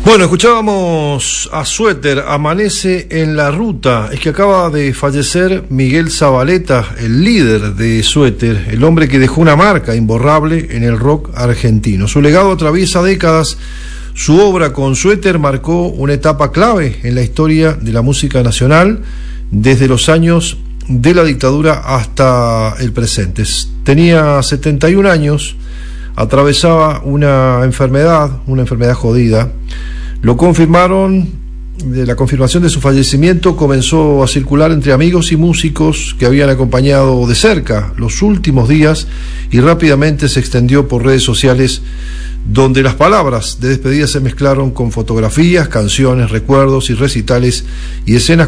Bueno, escuchábamos a Suéter, Amanece en la Ruta. Es que acaba de fallecer Miguel Zavaleta, el líder de Suéter, el hombre que dejó una marca imborrable en el rock argentino. Su legado atraviesa décadas. Su obra con Suéter marcó una etapa clave en la historia de la música nacional, desde los años de la dictadura hasta el presente. Tenía 71 años, atravesaba una enfermedad jodida. Lo confirmaron, la confirmación de su fallecimiento comenzó a circular entre amigos y músicos que habían acompañado de cerca los últimos días y rápidamente se extendió por redes sociales, donde las palabras de despedida se mezclaron con fotografías, canciones, recuerdos y recitales y escenas